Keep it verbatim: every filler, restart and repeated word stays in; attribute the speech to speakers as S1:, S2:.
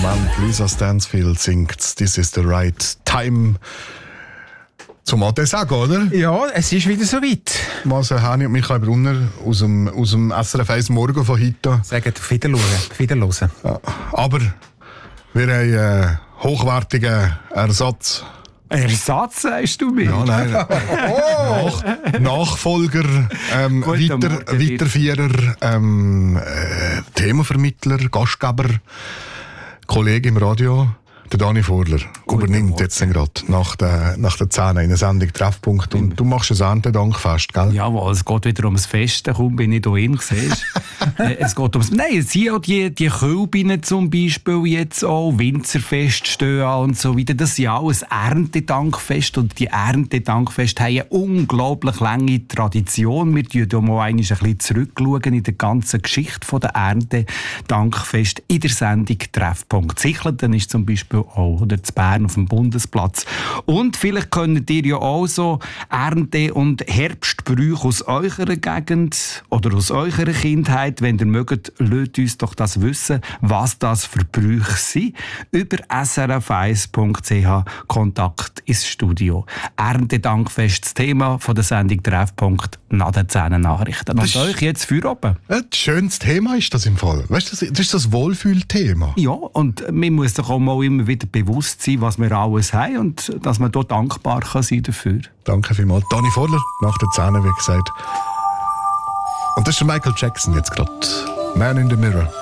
S1: Moment. Lisa Stansfield singt «This is the right time». Zum Ade sagen, oder?
S2: Ja, es ist wieder soweit.
S1: Was Hani und Michael Brunner aus dem, aus dem S R F eins Morgen von heute.
S2: Sagen, auf Wiederhören. Auf Wiederhören.
S1: Ja, aber wir haben einen hochwertigen Ersatz.
S2: Ersatz, sagst du mir?
S1: Ja, nein. Nach, Nachfolger, ähm, weiter, Weiterführer, ähm, äh, Themavermittler, Gastgeber, Kollege im Radio. Der Dani Vorler übernimmt jetzt gerade nach der, nach der zehn in der Sendung Treffpunkt. Und du machst ein Erntedankfest, gell?
S3: Jawohl, es geht wieder ums Fest. Kaum bin ich hier hin, siehst äh, es geht ums... Nein, es sind auch die, die Kölbinnen zum Beispiel jetzt auch, Winzerfest stehen an und so weiter. Das ist ja auch ein Erntedankfest. Und die Erntedankfeste haben eine unglaublich lange Tradition. Wir schauen hier mal ein bisschen zurückschauen in der ganzen Geschichte der Erntedankfest in der Sendung Treffpunkt. Sichleten ist zum Beispiel auch, oder zu Bern auf dem Bundesplatz. Und vielleicht könnt ihr ja auch so Ernte- und Herbstbrüche aus eurer Gegend oder aus eurer Kindheit, wenn ihr mögt, lasst uns doch das wissen, was das für Brüche sind. Über s r f eins punkt c h Kontakt ins Studio. Erntedankfest, das Thema von der Sendung Treffpunkt nach den zehn Nachrichten. Und euch jetzt für oben.
S1: Ein schönes Thema ist das im Fall. Weißt du, das ist das Wohlfühlthema.
S3: Ja, und man muss doch auch mal immer wieder bewusst sein, was wir alles haben und dass man dort dankbar kann sein dafür.
S1: Danke vielmals. Dani Vorler, nach der Zähne, wie gesagt. Und das ist der Michael Jackson jetzt gerade. Man in the Mirror.